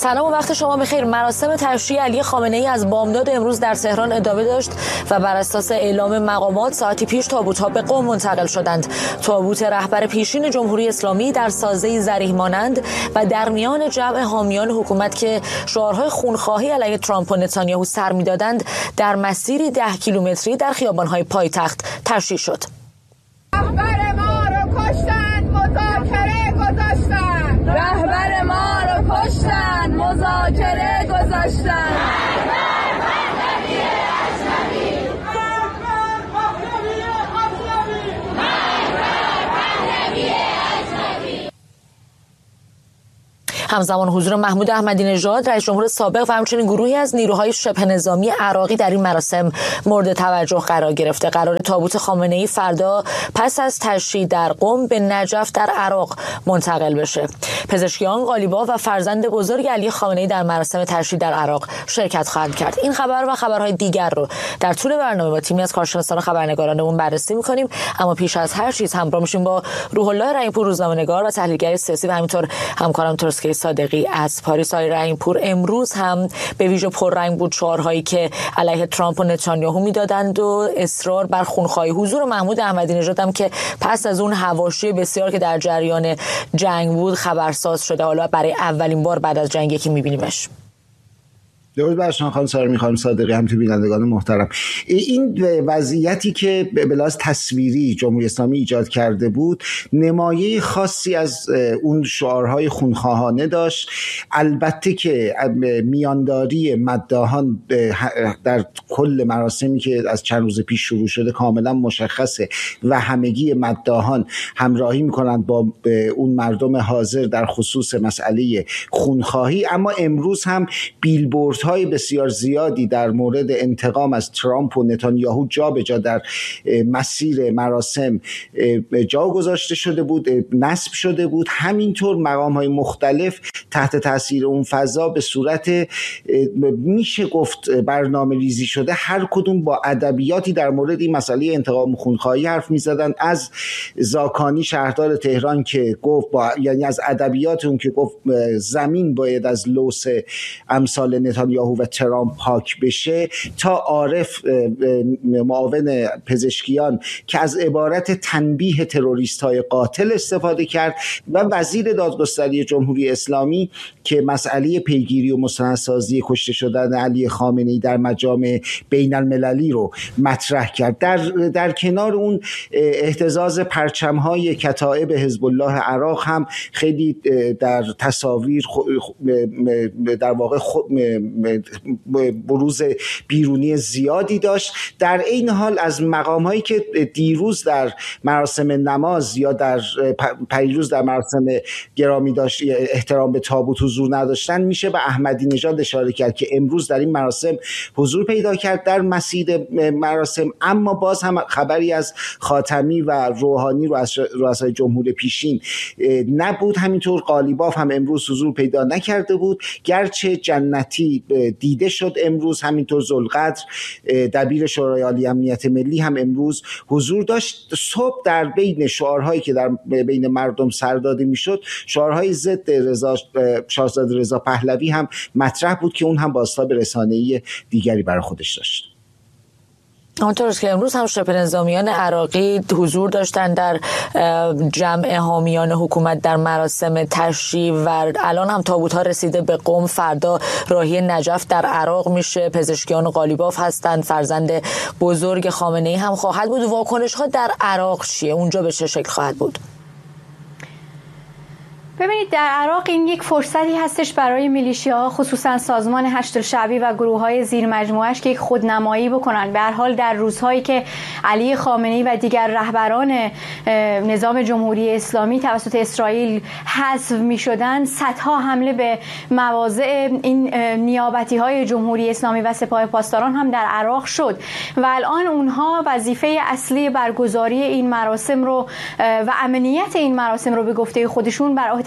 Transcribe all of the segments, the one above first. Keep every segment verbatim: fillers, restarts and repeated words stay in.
سلام و وقت شما بخیر. مراسم تشییع علی خامنه‌ای از بامداد امروز در تهران ادامه داشت و بر اساس اعلام مقامات ساعتی پیش تابوت‌ها به قم منتقل شدند. تابوت رهبر پیشین جمهوری اسلامی در سازه‌ای ذریح مانند و در میان جمع حامیان حکومت که شعارهای خونخواهی علیه ترامپ و نتانیاهو سر می‌دادند در مسیری ده کیلومتری در خیابان‌های پایتخت تشییع شد. رهبر ما رو کشتن، مذاکره گذاشتن. رهبر ما رو کشتن، مذاکره گذاشتن. همزمان حضور محمود احمدی نژاد رئیس جمهور سابق و همچنین گروهی از نیروهای شبه نظامی عراقی در این مراسم مورد توجه قرار گرفته. قرار تابوت خامنه‌ای فردا پس از تشییع در قم به نجف در عراق منتقل بشه. پزشکیان، قالیباف و فرزند بزرگ علی خامنه‌ای در مراسم تشییع در عراق شرکت خواهند کرد. این خبر و خبرهای دیگر رو در طول برنامه با تیمی از کارشناسان و خبرنگارانمون بررسی می‌کنیم، اما پیش از هر چیز همراه میشیم با روح الله رحیم‌پور، روزنامه‌نگار و تحلیلگر سیاسی و همینطور همکارم ترسکه صادقی از پاریس. آقای رحیم‌پور، امروز هم به ویژه پررنگ بود شعارهایی که علیه ترامپ و نتانیاهو میدادند و اصرار بر خونخواهی. حضور محمود احمدی نژاد هم که پس از اون حواشی بسیار که در جریان جنگ بود خبرساز شده، حالا برای اولین بار بعد از جنگ یکی میبینیمش. درود بر شما خانم سارمی، خانم صادقی، همچنین بینندگان محترم. این وضعیتی که به لحاظ تصویری جمهوری اسلامی ایجاد کرده بود نمایه خاصی از اون شعارهای خونخواهانه داشت. البته که میانداری مداحان در کل مراسمی که از چند روز پیش شروع شده کاملا مشخصه و همگی مداحان همراهی میکنند با اون مردم حاضر در خصوص مسئله خونخواهی، اما امروز هم بیلبورد های بسیار زیادی در مورد انتقام از ترامپ و نتانیاهو جا به جا در مسیر مراسم جا گذاشته شده بود، نصب شده بود. همینطور مقام های مختلف تحت تاثیر اون فضا به صورت میشه گفت برنامه ریزی شده هر کدوم با ادبیاتی در مورد این مسئله انتقام خونخواهی حرف میزدن. از زاکانی شهردار تهران که گفت با یعنی از ادبیات اون که گفت زمین باید از لوث امثال نتانیاهو یاهو و ترامپ پاک بشه، تا عارف معاون پزشکیان که از عبارت تنبیه تروریست های قاتل استفاده کرد و وزیر دادگستری جمهوری اسلامی که مسئله پیگیری و مستندسازی کشته شدن علی خامنه‌ای در مجامع بین المللی رو مطرح کرد. در در کنار اون اهتزاز پرچم های کتائب حزب الله عراق هم خیلی در تصاویر در واقع بروز بیرونی زیادی داشت. در این حال از مقام هایی که دیروز در مراسم نماز یا در پریروز در مراسم گرامی داشت احترام به تابوت حضور نداشتن، میشه به احمدی نژاد اشاره کرد که امروز در این مراسم حضور پیدا کرد در مسجد مراسم. اما باز هم خبری از خاتمی و روحانی رو از رؤسای جمهور پیشین نبود. همینطور قالیباف هم امروز حضور پیدا نکرده بود، گرچه جنتی دیده شد امروز. همینطور ذوالقدر دبیر شورای عالی امنیت ملی هم امروز حضور داشت. صبح در بین شعارهایی که در بین مردم سر داده میشد شعارهای ضد رضا شاهزاده رضا پهلوی هم مطرح بود که اون هم بازتاب رسانه‌ای دیگری برای خودش داشت. آنطور که امروز هم شبه نظامیان عراقی حضور داشتن در جمع حامیان حکومت در مراسم تشییع و الان هم تابوت‌ها رسیده به قم. فردا راهی نجف در عراق میشه. پزشکیان و قالیباف هستند. فرزند بزرگ خامنه‌ای هم خواهد بود. واکنش‌ها در عراق چیه؟ اونجا به چه شکل خواهد بود؟ ببینید، در عراق این یک فرصتی هستش برای میلیشیاها، خصوصا سازمان هشت الشعبی و گروه‌های زیر مجموعه‌اش، که یک خودنمایی بکنن. به هر حال در روزهایی که علی خامنه‌ای و دیگر رهبران نظام جمهوری اسلامی توسط اسرائیل حذف می‌شدند، صدها حمله به مواضع این نیابتی‌های جمهوری اسلامی و سپاه پاسداران هم در عراق شد و الان اونها وظیفه اصلی برگزاری این مراسم رو و امنیت این مراسم رو به گفته خودشون بر عهده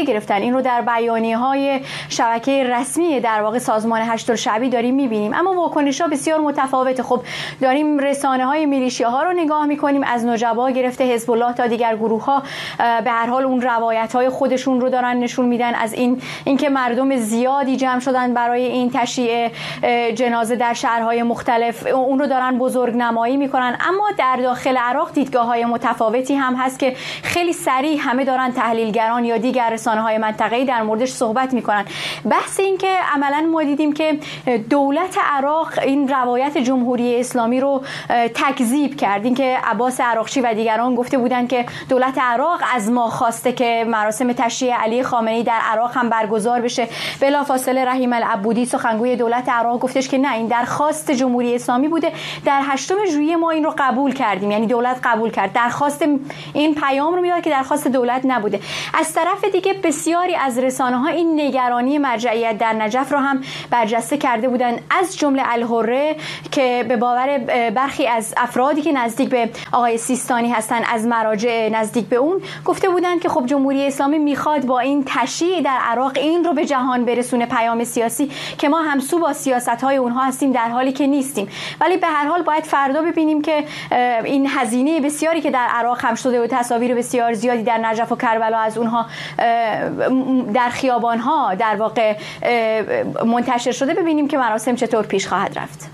نادیده گرفتن. این رو در بیانیه‌های شبکه رسمی در واقع سازمان هشت‌الشعبی داریم می‌بینیم. اما واکنش‌ها بسیار متفاوته. خب داریم رسانه‌های میلیشیاها رو نگاه می‌کنیم، از نجبا گرفته حزب الله تا دیگر گروه‌ها به هر حال اون روایت‌های خودشون رو دارن نشون میدن، از این اینکه مردم زیادی جمع شدن برای این تشییع جنازه در شهرهای مختلف، اون رو دارن بزرگ نمایی میکنن. اما در داخل عراق دیدگاه‌های متفاوتی هم هست که خیلی سریع همه دارن تحلیلگران یا دیگر رسانه‌های منطقه‌ای در موردش صحبت میکنن. بحث این که عملاً ما دیدیم که دولت عراق این روایت جمهوری اسلامی رو تکذیب کرد. این که عباس عراقچی و دیگران گفته بودند که دولت عراق از ما خواسته که مراسم تشییع علی خامنه‌ای در عراق هم برگزار بشه. بلافاصله رحیم العبودی سخنگوی دولت عراق گفتش که نه، این درخواست جمهوری اسلامی بوده، در هشتم ژوئیه ما این رو قبول کردیم، یعنی دولت قبول کرد. درخواست این پیام رو میداد که درخواست دولت نبوده. از طرف دیگه بسیاری از رسانه‌ها این نگرانی مرجعیت در نجف رو هم برجسته کرده بودن، از جمله الحره که به باور برخی از افرادی که نزدیک به آقای سیستانی هستن از مراجع نزدیک به اون گفته بودن که خب جمهوری اسلامی میخواد با این تشییع در عراق این رو به جهان برسونه، پیام سیاسی، که ما همسو با سیاست‌های اونها هستیم در حالی که نیستیم. ولی به هر حال باید فردا ببینیم که این هزینه بسیاری که در عراق هم شده و تصاویر بسیار زیادی در نجف و کربلا از اونها در خیابان‌ها در واقع منتشر شده، ببینیم که مراسم چطور پیش خواهد رفت.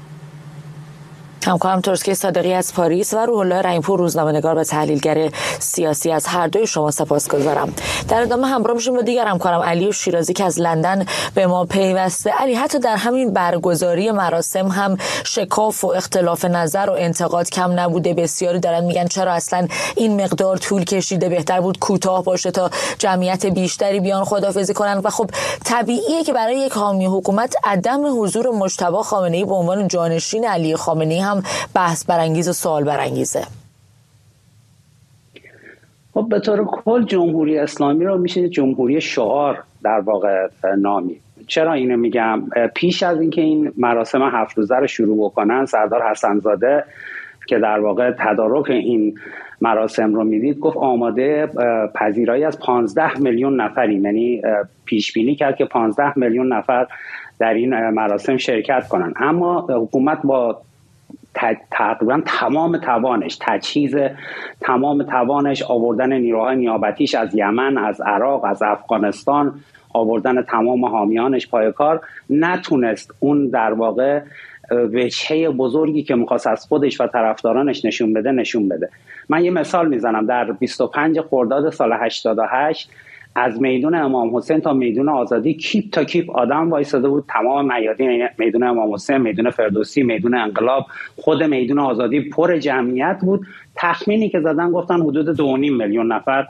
همکارم ترسکی صادقی از پاریس و روح الله رحیم‌پور روزنامه‌نگار و تحلیلگر سیاسی از هر دوی شما سپاسگزارم. در ادامه همراه میشیم با دیگر همکارم علی شیرازی که از لندن به ما پیوسته. علی، حتی در همین برگزاری مراسم هم شکاف و اختلاف نظر و انتقاد کم نبوده. بسیاری دارن میگن چرا اصلا این مقدار طول کشیده، بهتر بود کوتاه باشه تا جمعیت بیشتری بیان خداحافظی کنن. و خب طبیعیه که برای یک حامی حکومت عدم حضور مجتبی خامنه‌ای به عنوان جانشین علی خامنه‌ای هم بحث برانگیز و سوال برانگیزه. خب به طور کل جمهوری اسلامی رو میشه جمهوری شعار در واقع نامید. چرا اینو میگم؟ پیش از اینکه این مراسم هفت روزه رو شروع بکنن، سردار حسن‌زاده که در واقع تدارک این مراسم رو میدید گفت آماده پذیرایی از پانزده میلیون نفریم، یعنی پیش بینی کرد که پانزده میلیون نفر در این مراسم شرکت کنن. اما حکومت با تقریبا تمام توانش، تجهیز تمام توانش، آوردن نیروهای نیابتیش از یمن، از عراق، از افغانستان، آوردن تمام حامیانش پای کار، نتونست اون در واقع وجهه بزرگی که میخواست از خودش و طرفدارانش نشون بده نشون بده. من یه مثال میزنم. در بیست و پنج خرداد سال هشتاد و هشت از میدون امام حسین تا میدون آزادی کیپ تا کیپ آدم وایساده بود. تمام میادین، میدون امام حسین، میدون فردوسی، میدون انقلاب، خود میدون آزادی پر جمعیت بود. تخمینی که زدن گفتن حدود دو و نیم میلیون نفر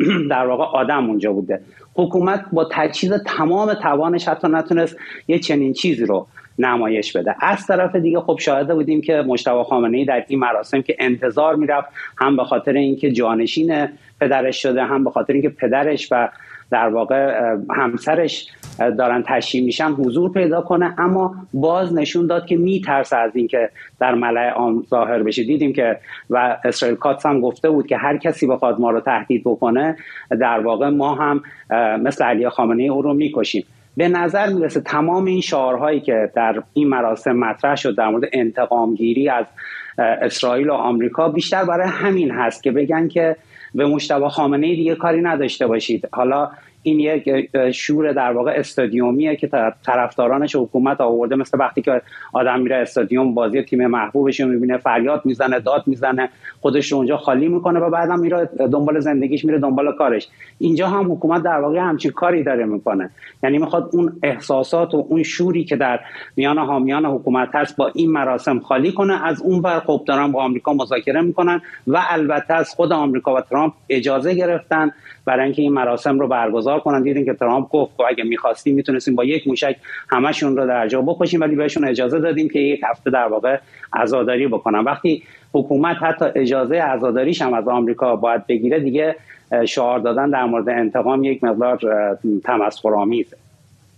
در واقع آدم اونجا بوده. حکومت با تجهیز تمام توانش حتی نتونست یه چنین چیزی رو نمایش بده. از طرف دیگه خب شاهده بودیم که مجتبی خامنه‌ای در این مراسم که انتظار میرفت، هم به خاطر اینکه جانشین پدرش شده، هم به خاطر اینکه پدرش و در واقع همسرش دارن تشییع میشن، حضور پیدا کنه، اما باز نشون داد که میترسه از اینکه در ملأ عام ظاهر بشه. دیدیم که و اسرائیل کاتس هم گفته بود که هر کسی بخواد ما رو تهدید بکنه در واقع ما هم مثل علی خامنه‌ای او رو میکشیم. به نظر میرسه تمام این شعارهایی که در این مراسم مطرح شد در مورد انتقام گیری از اسرائیل و آمریکا بیشتر برای همین هست که بگن که به مجتبی خامنه‌ای دیگه کاری نداشته باشید. حالا این یک شور در واقع استادیومیه که طرفدارانش حکومت آورده، مثل وقتی که آدم میره استادیوم بازی تیم محبوبش رو میبینه، فریاد میزنه، داد میزنه، خودش رو اونجا خالی میکنه و بعدم میره دنبال زندگیش، میره دنبال کارش. اینجا هم حکومت در واقع همچین کاری داره میکنه، یعنی میخواد اون احساسات و اون شوری که در میان حامیان حکومت هست با این مراسم خالی کنه. از اون ور خب دارن با آمریکا مذاکره میکنن و البته از خود آمریکا و ترامپ اجازه گرفتن برای اینکه این مراسم رو برگزار کنن. دیدین که ترامپ گفت اگه می‌خواستیم میتونستیم با یک موشک همشون رو در جا بکشیم، ولی بهشون اجازه دادیم که یک هفته در واقع عزاداری بکنن. وقتی حکومت حتی اجازه عزاداریش هم از آمریکا باید بگیره، دیگه شعار دادن در مورد انتقام یک مقدار تمسخرآمیزه.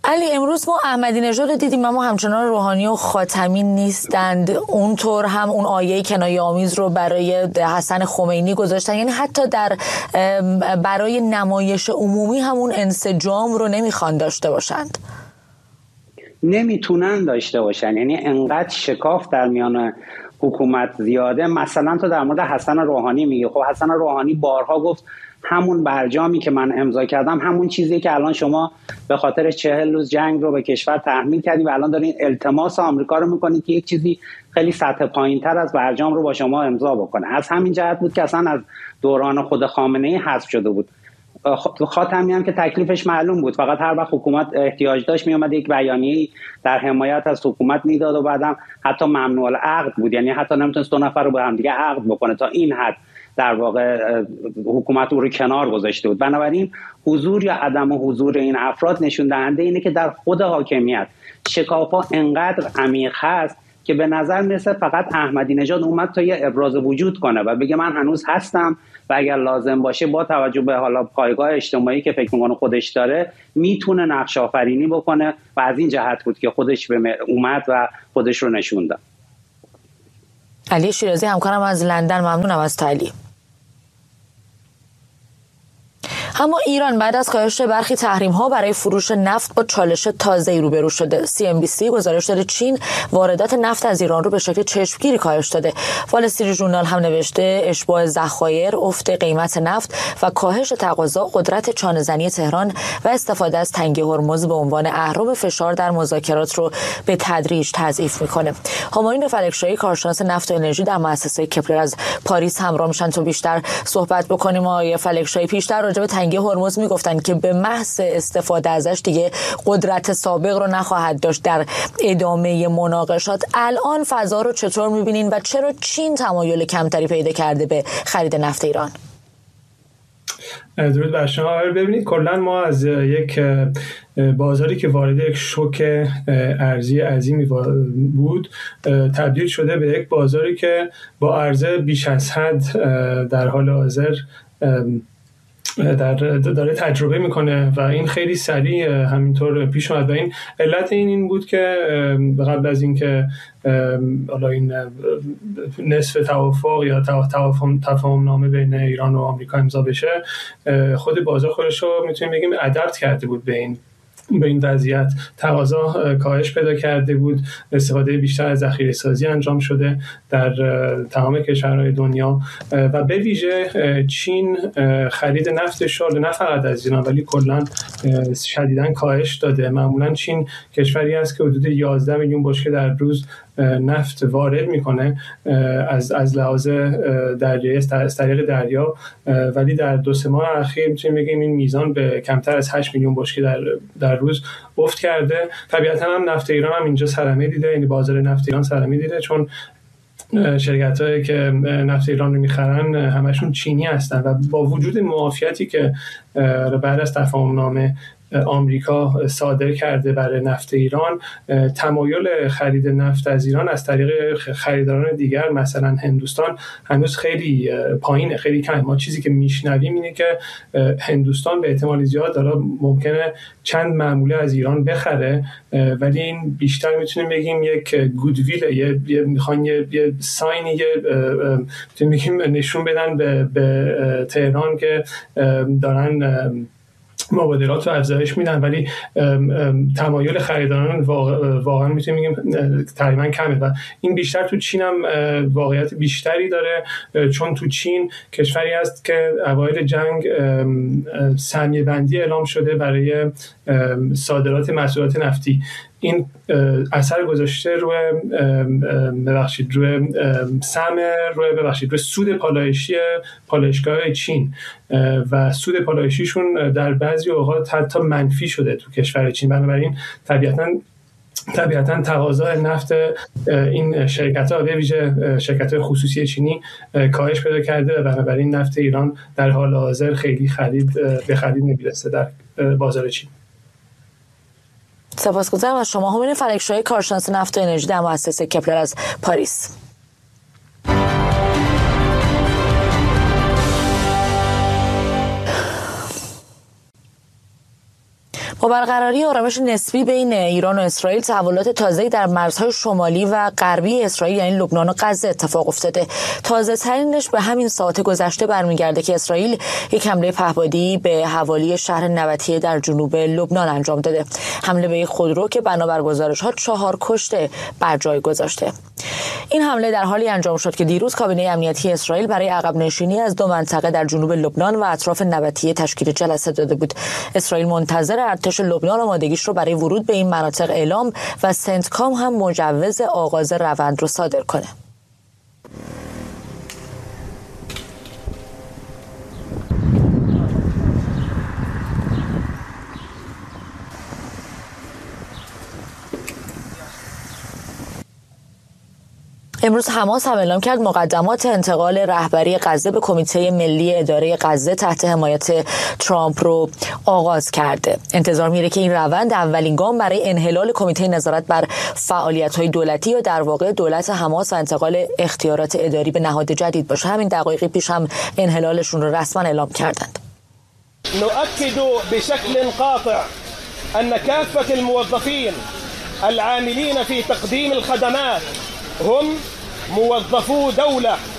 علی، امروز ما احمدی نژاد رو دیدیم اما همچنان روحانی و خاتمی نیستند. اونطور هم اون آیه کنایه آمیز رو برای حسن خمینی گذاشتن، یعنی حتی در برای نمایش عمومی همون انسجام رو نمیخوان داشته باشند، نمیتونن داشته باشن. یعنی انقدر شکاف در میان حکومت زیاده. مثلا تو در مورد حسن روحانی میگه، خب حسن روحانی بارها گفت همون برجامی که من امضا کردم همون چیزی که الان شما به خاطر چهل روز جنگ رو به کشور تحمیل کردید و الان دارین التماس آمریکا رو میکنید که یک چیزی خیلی سطح پایین‌تر از برجام رو با شما امضا بکنه. از همین جهت بود که اصلا از دوران خود خامنه‌ای حذف شده بود. خاتمی هم که تکلیفش معلوم بود، فقط هر وقت حکومت احتیاج داشت میومد یک بیانیه در حمایت از حکومت میداد و بعدم حتی ممنوع العقد بود، یعنی حتی نمیتونست دو نفر رو به هم دیگه عقد بکنه. تا این حد در واقع حکومت او رو کنار گذاشته بود. بنابراین حضور یا عدم حضور این افراد نشون دهنده اینه که در خود حاکمیت شکاف‌ها انقدر عمیق هست که به نظر میرسه فقط احمدی نژاد اومد تا یه ابراز وجود کنه و بگه من هنوز هستم و اگر لازم باشه با توجه به حالا پایگاه اجتماعی که فکر می‌کنه خودش داره میتونه نقش آفرینی بکنه و از این جهت بود که خودش به اومد و خودش رو نشون داد. علی شیرازی همکارم از لندن، ممنونم از تعلیق. اما ایران بعد از کاهش برخی تحریم‌ها برای فروش نفت با چالش تازه‌ای روبرو شده. سی ام بی سی گزارش داده چین واردات نفت از ایران رو به شکل چشمگیری کاهش داده. وال استریت ژورنال هم نوشته اشباع ذخایر، افت قیمت نفت و کاهش تقاضا قدرت چانه‌زنی تهران و استفاده از تنگه هرمز به عنوان اهرم فشار در مذاکرات رو به تدریج تضعیف می‌کنه. همایون فلکشاهی، کارشناس نفت و انرژی در مؤسسه کپلر از پاریس همراه میشن تا بیشتر صحبت بکنیم. آقای فلکشاهی، پیشتر راجع به تنگه هرمز میگفتن که به محض استفاده ازش دیگه قدرت سابق رو نخواهد داشت در ادامه مناقشات. الان فضا رو چطور میبینین و چرا چین تمایل کمتری پیدا کرده به خرید نفت ایران؟ درود بر شما. ببینید کلا ما از یک بازاری که وارد یک شوک ارزی عظیمی بود تبدیل شده به یک بازاری که با عرضه بیش از حد در حال حاضر در داره تجربه میکنه و این خیلی سریع همینطور پیش اومد و این علت این این بود که قبل از اینکه حالا این نصف توافق یا توافق تفاهم نامه بین ایران و آمریکا امضا بشه، خود بازار خودش رو میتونیم بگیم ادپت کرده بود به این به این وضعیت. تقاضا کاهش پیدا کرده بود، استفاده بیشتر از ذخیره سازی انجام شده در تمام کشورهای دنیا و به ویژه چین خرید نفتش رو نه فقط از ایران ولی کلا شدیداً کاهش داده. معمولا چین کشوری است که حدود یازده میلیون بشکه در روز نفت وارد میکنه از از لحاظ دریایی، از طریق دریا، ولی در دو سه ماه اخیر میتونیم بگیم این میزان به کمتر از هشت میلیون بشکه در در روز افت کرده. طبیعتا هم نفت ایران هم اینجا صدمه دیده، یعنی بازار نفت ایران صدمه دیده، چون شرکت‌هایی که نفت ایران رو میخرن همشون چینی هستن و با وجود معافیتی که بعد از تفاهم نامه آمریکا صادر کرده برای نفت ایران، تمایل خرید نفت از ایران از طریق خریداران دیگر مثلا هندوستان هنوز خیلی پایینه، خیلی کم. ما چیزی که میشنویم اینه که هندوستان به احتمال زیاد داره ممکنه چند معموله از ایران بخره، ولی این بیشتر میتونیم بگیم یک گودویل، یه, یه میخوان یه, یه ساینی، یه میتونیم بگیم نشون بدن به, به تهران که دارن مبادلات رو افزایش میدن، ولی تمایل خریداران واقعا میتونیم بگیم تقریبا کمه و این بیشتر تو چین هم واقعیت بیشتری داره، چون تو چین کشوری است که اوایل جنگ سهمیه بندی اعلام شده برای صادرات محصولات نفتی. این اثر گذاشته روی ببخشید روی سهم روی ببخشید روی سود پالایشی پالایشگاه چین و سود پالایشیشون در بعضی اوقات حتی منفی شده تو کشور چین. بنابراین طبیعتاً طبیعتاً تقاضای نفت این شرکت‌ها به ویژه شرکت‌های خصوصی چینی کاهش پیدا کرده و بنابراین نفت ایران در حال حاضر خیلی خرید به خرید نمی‌رسه در بازار چین. سپاسگزارم از شما. همین فلکشاهی، کارشناس نفت و انرژی در مؤسسه کپلر از پاریس. با برقراری آرامش نسبی بین ایران و اسرائیل، تحولات تازه‌ای در مرزهای شمالی و غربی اسرائیل یعنی لبنان و غزه اتفاق افتاده. تازه ترینش به همین ساعت گذشته برمیگرده که اسرائیل یک حمله پهپادی به حوالی شهر نبطیه در جنوب لبنان انجام داده. حمله به یک خودرو که بنابر گزارش‌ها چهار کشته بر جای گذاشته. این حمله در حالی انجام شد که دیروز کابینه امنیتی اسرائیل برای عقب نشینی از دو منطقه در جنوب لبنان و اطراف نبطیه تشکیل جلسه داده بود. اسرائیل منتظر ارتش لبنان آمادگیش رو برای ورود به این مناطق اعلام و سنتکام هم مجوز آغاز روند رو صادر کنه. امروز حماس هم اعلام کرد مقدمات انتقال رهبری غزه به کمیته ملی اداره غزه تحت حمایت ترامپ رو آغاز کرده. انتظار میره که این روند اولین گام برای انحلال کمیته نظارت بر فعالیت‌های دولتی یا در واقع دولت حماس و انتقال اختیارات اداری به نهاد جدید باشه. همین دقایقی پیش هم انحلالشون رو رسما اعلام کردند. نؤكد بشكل قاطع أن كافة الموظفين العاملين في تقديم الخدمات هم موظفو دولة